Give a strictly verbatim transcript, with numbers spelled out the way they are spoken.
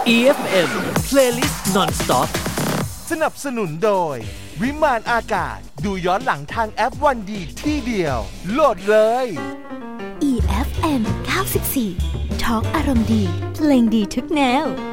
อี เอฟ เอ็ม Playlist Non-Stop สนับสนุนโดยวิมานอากาศดูย้อนหลังทางแอปวันดีที่เดียวโหลดเลยอี เอฟ เอ็ม เก้าสิบสี่ ทอล์กอารมณ์ดีเพลงดีทุกแนว